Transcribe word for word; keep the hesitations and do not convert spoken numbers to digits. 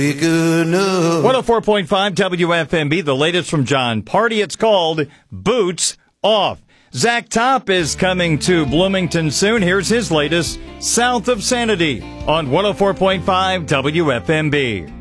one oh four point five W F M B, the latest from John Party. It's called Boots Off. Zach Top is coming to Bloomington soon. Here's his latest, South of Sanity, on one oh four point five W F M B.